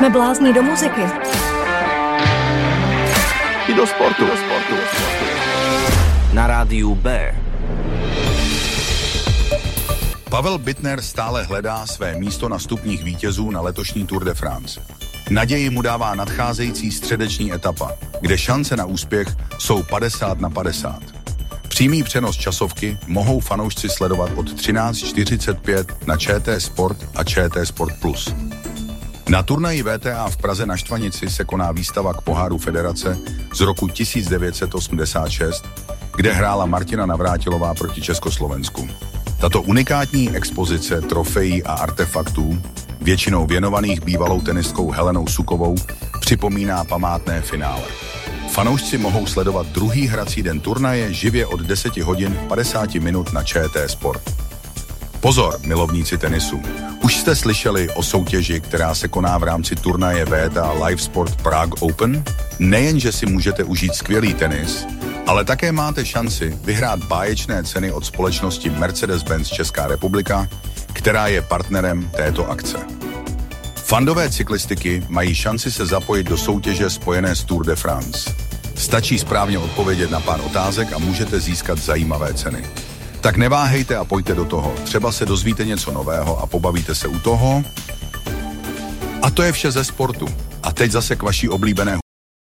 Jsme blázni do muziky. I do sportu. Na rádiu B. Pavel Bittner stále hledá své místo na stupních vítězů na letošní Tour de France. Naději mu dává nadcházející středeční etapa, kde šance na úspěch jsou 50/50. Přímý přenos časovky mohou fanoušci sledovat od 13:45 na ČT Sport a ČT Sport Plus. Na turnaji VTA v Praze na Štvanici se koná výstava k poháru Federace z roku 1986, kde hrála Martina Navrátilová proti Československu. Tato unikátní expozice trofejí a artefaktů, většinou věnovaných bývalou tenistkou Helenou Sukovou, připomíná památné finále. Fanoušci mohou sledovat druhý hrací den turnaje živě od 10 hodin 50 minut na ČT Sport. Pozor, milovníci tenisu. Už jste slyšeli o soutěži, která se koná v rámci turnaje VTA Live Sport Prague Open? Nejenže si můžete užít skvělý tenis, ale také máte šanci vyhrát báječné ceny od společnosti Mercedes-Benz Česká republika, která je partnerem této akce. Fandové cyklistiky mají šanci se zapojit do soutěže spojené s Tour de France. Stačí správně odpovědět na pár otázek a můžete získat zajímavé ceny. Tak neváhejte a pojďte do toho. Třeba se dozvíte něco nového a pobavíte se u toho. A to je vše ze sportu. A teď zase k vaší oblíbené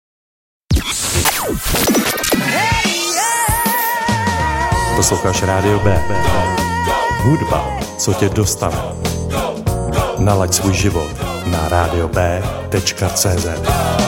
Posloucháš Rádio B. Hudba, co tě dostane. Nalaď svůj život na radiob.cz.